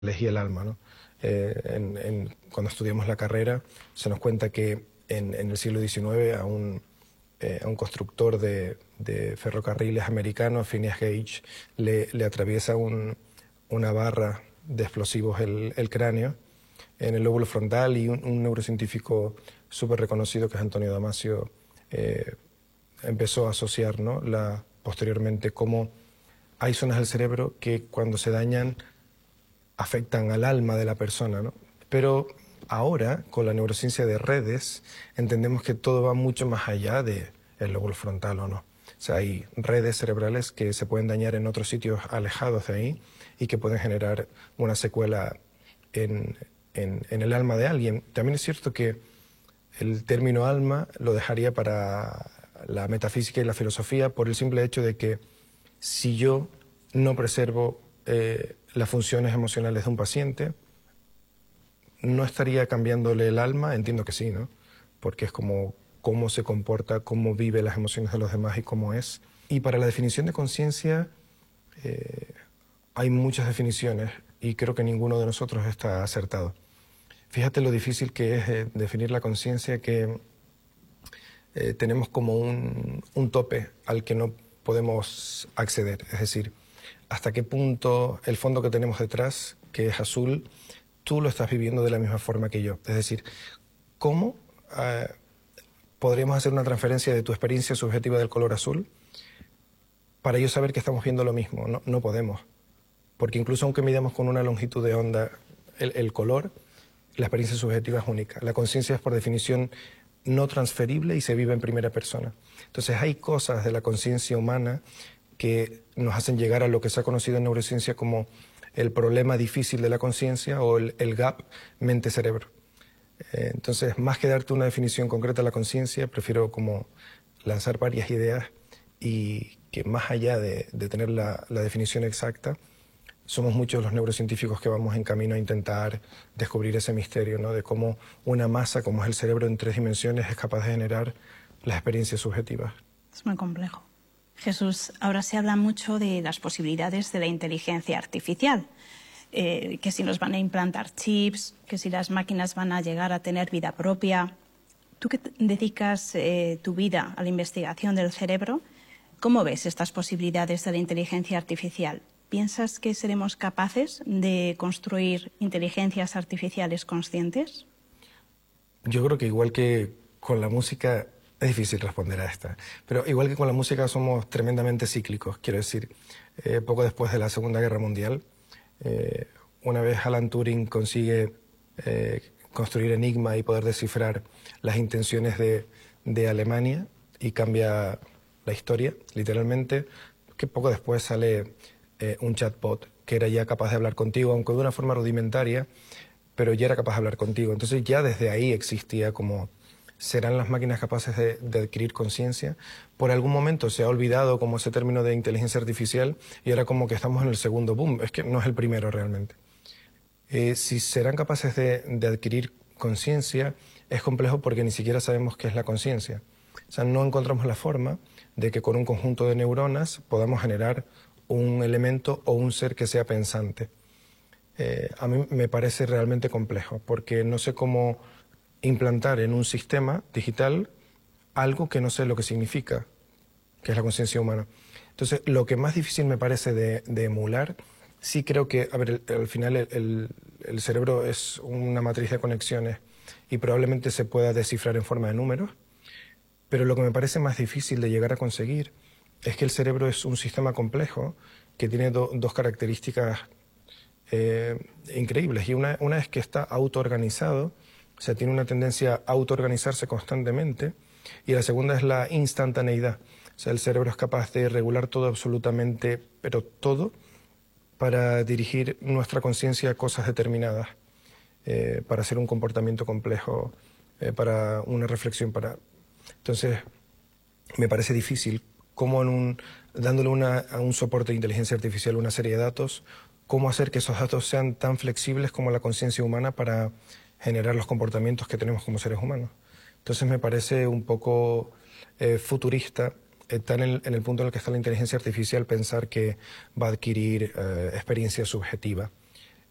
elegí el alma, ¿no? Cuando estudiamos la carrera se nos cuenta que en el siglo XIX a un constructor de ferrocarriles americano, Phineas Gage, le atraviesa una barra de explosivos el cráneo en el lóbulo frontal, y un neurocientífico súper reconocido, que es Antonio Damasio, empezó a asociar, ¿no?, posteriormente cómo hay zonas del cerebro que cuando se dañan afectan al alma de la persona, ¿no? Pero ahora, con la neurociencia de redes, entendemos que todo va mucho más allá del lóbulo frontal, ¿o no? O sea, hay redes cerebrales que se pueden dañar en otros sitios alejados de ahí y que pueden generar una secuela en el alma de alguien. También es cierto que el término alma lo dejaría para la metafísica y la filosofía, por el simple hecho de que si yo no preservo las funciones emocionales de un paciente, no estaría cambiándole el alma. Entiendo que sí, ¿no? Porque es como cómo se comporta, cómo vive las emociones de los demás y cómo es. Y para la definición de conciencia hay muchas definiciones y creo que ninguno de nosotros está acertado. Fíjate lo difícil que es definir la conciencia, que tenemos como un tope al que no podemos acceder. Es decir, hasta qué punto el fondo que tenemos detrás, que es azul, tú lo estás viviendo de la misma forma que yo. Es decir, ¿cómo podríamos hacer una transferencia de tu experiencia subjetiva del color azul para yo saber que estamos viendo lo mismo? No, no podemos. Porque incluso aunque midamos con una longitud de onda el color, la experiencia subjetiva es única. La conciencia es por definición no transferible y se vive en primera persona. Entonces hay cosas de la conciencia humana que nos hacen llegar a lo que se ha conocido en neurociencia como el problema difícil de la conciencia, o el gap mente-cerebro. Entonces, más que darte una definición concreta de la conciencia, prefiero como lanzar varias ideas, y que más allá de tener la definición exacta, somos muchos los neurocientíficos que vamos en camino a intentar descubrir ese misterio, ¿no?, de cómo una masa como es el cerebro en 3 dimensiones es capaz de generar las experiencias subjetivas. Es muy complejo. Jesús, ahora se habla mucho de las posibilidades de la inteligencia artificial, que si nos van a implantar chips, que si las máquinas van a llegar a tener vida propia. Tú que dedicas tu vida a la investigación del cerebro, ¿cómo ves estas posibilidades de la inteligencia artificial? ¿Piensas que seremos capaces de construir inteligencias artificiales conscientes? Yo creo que igual que con la música, es difícil responder a esta, pero igual que con la música somos tremendamente cíclicos. Quiero decir, poco después de la Segunda Guerra Mundial, una vez Alan Turing consigue construir Enigma y poder descifrar las intenciones de Alemania, y cambia la historia, literalmente, que poco después sale un chatbot que era ya capaz de hablar contigo, aunque de una forma rudimentaria, pero ya era capaz de hablar contigo. Entonces ya desde ahí existía como, ¿serán las máquinas capaces de adquirir conciencia? Por algún momento se ha olvidado como ese término de inteligencia artificial, y ahora como que estamos en el segundo boom. Es que no es el primero realmente. Si serán capaces de adquirir conciencia, es complejo porque ni siquiera sabemos qué es la conciencia. O sea, no encontramos la forma de que con un conjunto de neuronas podamos generar un elemento o un ser que sea pensante. A mí me parece realmente complejo, porque no sé cómo implantar en un sistema digital algo que no sé lo que significa, que es la conciencia humana. Entonces, lo que más difícil me parece de emular, sí creo que, a ver, al final el cerebro es una matriz de conexiones y probablemente se pueda descifrar en forma de números, pero lo que me parece más difícil de llegar a conseguir es que el cerebro es un sistema complejo que tiene dos características increíbles. Y una es que está autoorganizado, o sea, tiene una tendencia a autoorganizarse constantemente, y la segunda es la instantaneidad. O sea, el cerebro es capaz de regular todo absolutamente, pero todo, para dirigir nuestra conciencia a cosas determinadas, para hacer un comportamiento complejo, para una reflexión. Entonces, me parece difícil cómo dándole a un soporte de inteligencia artificial una serie de datos, cómo hacer que esos datos sean tan flexibles como la conciencia humana para generar los comportamientos que tenemos como seres humanos. Entonces me parece un poco futurista, estar en el punto en el que está la inteligencia artificial, pensar que va a adquirir experiencia subjetiva.